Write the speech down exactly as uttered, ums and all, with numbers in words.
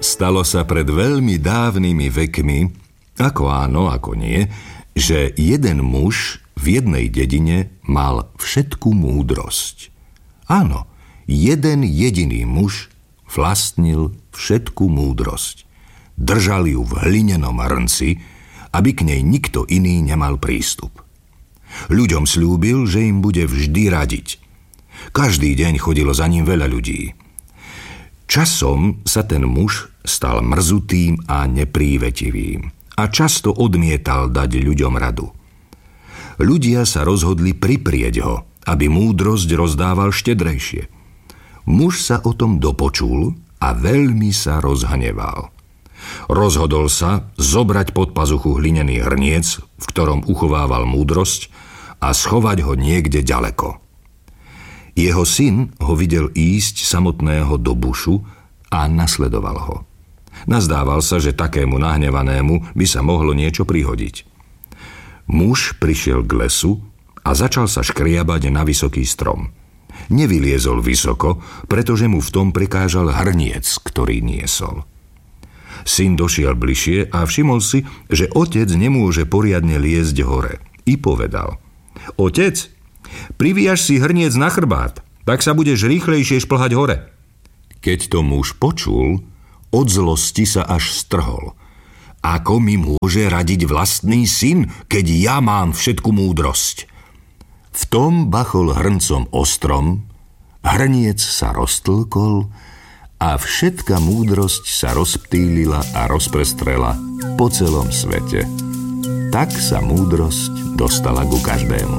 Stalo sa pred veľmi dávnymi vekmi, ako áno, ako nie, že jeden muž v jednej dedine mal všetku múdrosť. Áno, jeden jediný muž vlastnil všetku múdrosť. Držal ju v hlinenom hrnci, aby k nej nikto iný nemal prístup. Ľuďom sľúbil, že im bude vždy radiť. Každý deň chodilo za ním veľa ľudí. Časom sa ten muž stal mrzutým a neprívetivým a často odmietal dať ľuďom radu. Ľudia sa rozhodli priprieť ho, aby múdrosť rozdával štedrejšie. Muž sa o tom dopočul a veľmi sa rozhneval. Rozhodol sa zobrať pod pazuchu hlinený hrniec, v ktorom uchovával múdrosť, a schovať ho niekde ďaleko. Jeho syn ho videl ísť samotného do bušu a nasledoval ho. Nazdával sa, že takému nahnevanému by sa mohlo niečo prihodiť. Muž prišiel k lesu a začal sa škriabať na vysoký strom. Nevyliezol vysoko, pretože mu v tom prekážal hrniec, ktorý niesol. Syn došiel bližšie a všimol si, že otec nemôže poriadne liezť hore. I povedal: Otec, privíjaš si hrniec na chrbát, tak sa budeš rýchlejšie šplhať hore. Keď to muž počul, od zlosti sa až strhol. Ako mi môže radiť vlastný syn, keď ja mám všetku múdrosť? V tom bachol hrncom ostrom, hrniec sa roztlkol a všetka múdrosť sa rozptýlila a rozprestrela po celom svete. Tak sa múdrosť dostala ku každému.